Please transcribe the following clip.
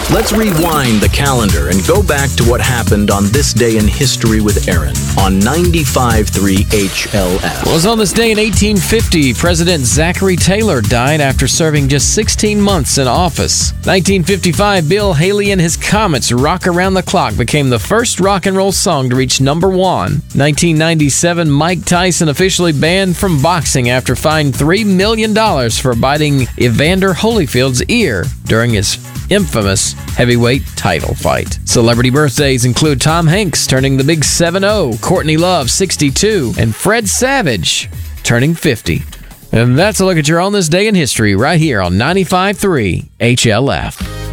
Let's rewind the calendar and go back to what happened on this day in history with Aaron on 95.3 HLF. Well, it was on this day in 1850, President Zachary Taylor died after serving just 16 months in office. 1955, Bill Haley and his Comets' Rock Around the Clock became the first rock and roll song to reach number 1. 1997, Mike Tyson officially banned from boxing after fined $3 million for biting Evander Holyfield's ear during his infamous heavyweight title fight. Celebrity birthdays include Tom Hanks turning the big 7-0, Courtney Love 62, and Fred Savage turning 50. And that's a look at your On This Day in History right here on 95.3 HLF.